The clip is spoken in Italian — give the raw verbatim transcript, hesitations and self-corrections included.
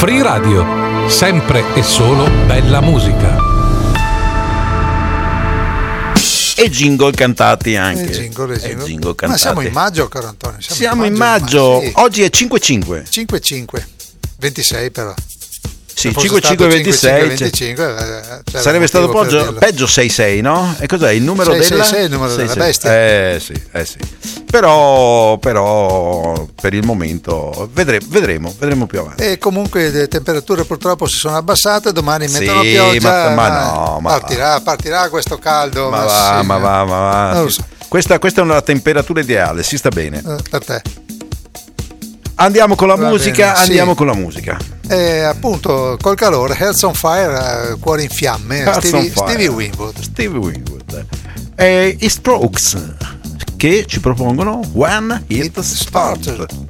Free Radio, sempre e solo bella musica. E jingle cantati anche. E jingle, e jingle. E jingle cantati. Ma siamo in maggio, caro Antonio. Siamo, siamo in maggio. In maggio. Sì. Oggi è cinque cinque. cinque cinque. ventisei però. Sì, cinque cinque ventisei. venticinque, sarebbe stato peggio, peggio sei sei, no? E cos'è il numero sei, della? sei, sei, il numero sei, della sei. bestia. Eh sì, eh sì. Però, però per il momento vedremo, vedremo, vedremo più avanti. E comunque le temperature purtroppo si sono abbassate, domani sì, mettono pioggia. Ma, ma no, ma partirà, partirà questo caldo. Ma, ma va, sì, ma va, ma va. Non lo so. Questa, questa è una temperatura ideale, si sta bene. Eh, per te. Andiamo con la Va musica, bene, andiamo sì. con la musica. E appunto col calore, Hearts on Fire, cuore in fiamme, Stevie, Stevie Winwood. Stevie Winwood. E i Strokes che ci propongono When It Started.